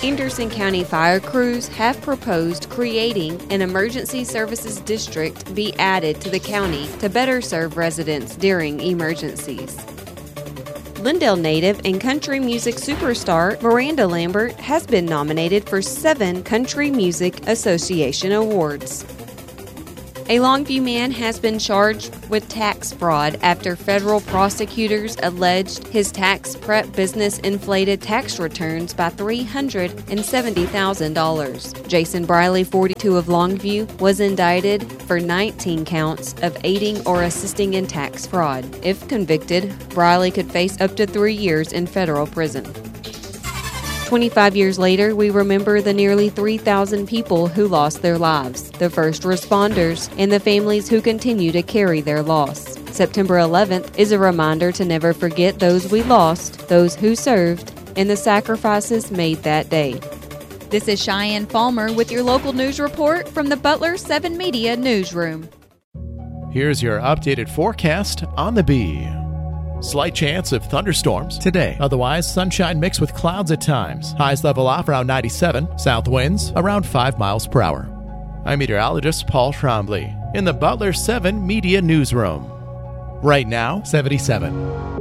Anderson County fire crews have proposed creating an emergency services district be added to the county to better serve residents during emergencies. Lindale native and country music superstar Miranda Lambert has been nominated for 7 Country Music Association awards. A Longview man has been charged with tax fraud after federal prosecutors alleged his tax prep business inflated tax returns by $370,000. Jason Briley, 42 of Longview, was indicted for 19 counts of aiding or assisting in tax fraud. If convicted, Briley could face up to 3 years in federal prison. 25 years later, we remember the nearly 3,000 people who lost their lives, the first responders, and the families who continue to carry their loss. September 11th is a reminder to never forget those we lost, those who served, and the sacrifices made that day. This is Cheyenne Falmer with your local news report from the Butler 7 Media Newsroom. Here's your updated forecast on the Bee. Slight chance of thunderstorms today. Otherwise, sunshine mixed with clouds at times. Highs level off around 97. South winds around 5 miles per hour. I'm meteorologist Paul Trombley in the Butler 7 Media Newsroom. Right now, 77.